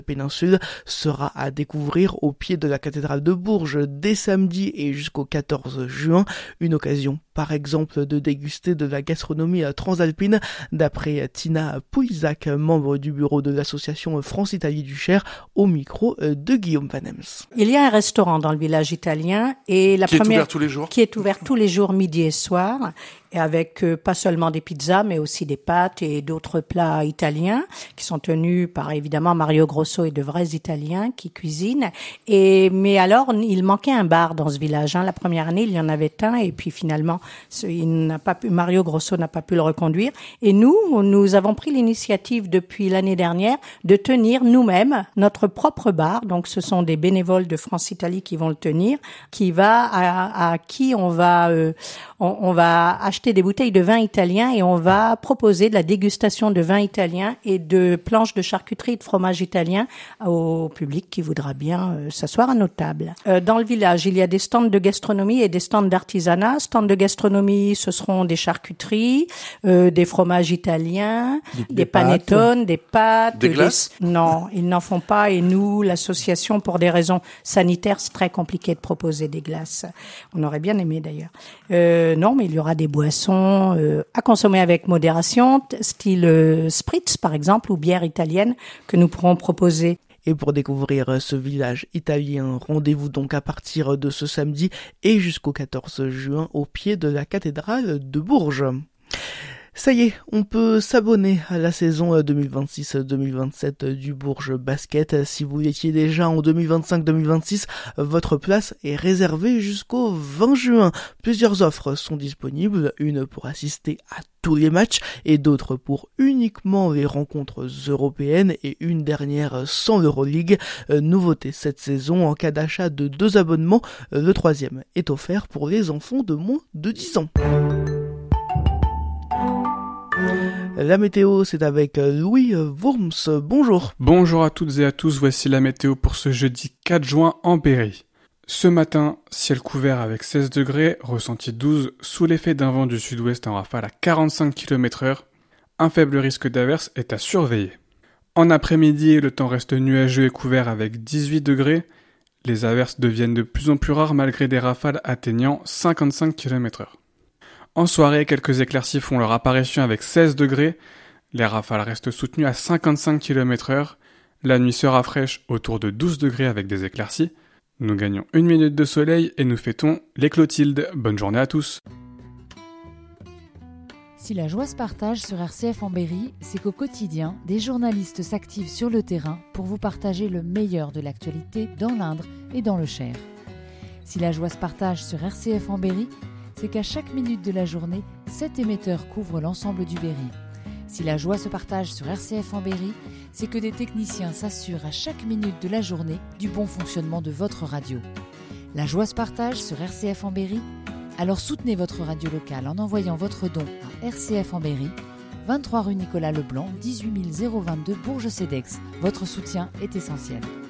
Péninsule sera à découvrir au pied de la cathédrale de Bourges dès samedi et jusqu'au 14 juin. Une occasion par exemple de déguster de la gastronomie transalpine d'après Tina Poulizac, membre du bureau de l'association France-Italie du Cher, au micro de Guillaume Panems. Il y a un restaurant dans le village italien et qui est ouvert tous les jours. Qui est ouvert tous les jours midi et soir. Et avec pas seulement des pizzas, mais aussi des pâtes et d'autres plats italiens qui sont tenus par évidemment Mario Grosso et de vrais Italiens qui cuisinent. Mais alors, il manquait un bar dans ce village. La première année, il y en avait un et puis finalement, Mario Grosso n'a pas pu le reconduire. Et nous avons pris l'initiative depuis l'année dernière de tenir nous-mêmes notre propre bar. Donc, ce sont des bénévoles de France-Italie qui vont le tenir, à qui on va acheter des bouteilles de vin italien et on va proposer de la dégustation de vin italien et de planches de charcuterie et de fromage italien au public qui voudra bien s'asseoir à nos tables. Dans le village, il y a des stands de gastronomie et des stands d'artisanat. Stands de gastronomie, ce seront des charcuteries, des fromages italiens, des panettones, des pâtes. Des glaces? Non, ils n'en font pas et nous, l'association, pour des raisons sanitaires, c'est très compliqué de proposer des glaces. On aurait bien aimé d'ailleurs. Non, mais il y aura des boissons à consommer avec modération, style spritz par exemple, ou bière italienne que nous pourrons proposer. Et pour découvrir ce village italien, rendez-vous donc à partir de ce samedi et jusqu'au 14 juin au pied de la cathédrale de Bourges. Ça y est, on peut s'abonner à la saison 2026-2027 du Bourges Basket. Si vous l'étiez déjà en 2025-2026, votre place est réservée jusqu'au 20 juin. Plusieurs offres sont disponibles, une pour assister à tous les matchs et d'autres pour uniquement les rencontres européennes et une dernière sans l'Euroleague. Nouveauté cette saison, en cas d'achat de 2 abonnements, le 3e est offert pour les enfants de moins de 10 ans. La météo, c'est avec Louis Wurms. Bonjour. Bonjour à toutes et à tous, voici la météo pour ce jeudi 4 juin en Berry. Ce matin, ciel couvert avec 16 degrés, ressenti 12, sous l'effet d'un vent du sud-ouest en rafale à 45 km/h. Un faible risque d'averse est à surveiller. En après-midi, le temps reste nuageux et couvert avec 18 degrés. Les averses deviennent de plus en plus rares malgré des rafales atteignant 55 km/h. En soirée, quelques éclaircies font leur apparition avec 16 degrés. Les rafales restent soutenues à 55 km/h. La nuit sera fraîche autour de 12 degrés avec des éclaircies. Nous gagnons 1 minute de soleil et nous fêtons les Clotildes. Bonne journée à tous. Si la joie se partage sur RCF en Berry, c'est qu'au quotidien, des journalistes s'activent sur le terrain pour vous partager le meilleur de l'actualité dans l'Indre et dans le Cher. Si la joie se partage sur RCF en Berry, c'est qu'à chaque minute de la journée, 7 émetteurs couvrent l'ensemble du Berry. Si la joie se partage sur RCF en Berry, c'est que des techniciens s'assurent à chaque minute de la journée du bon fonctionnement de votre radio. La joie se partage sur RCF en Berry. Alors soutenez votre radio locale en envoyant votre don à RCF en Berry, 23 rue Nicolas Leblanc, 18 022 Bourges-Cedex. Votre soutien est essentiel.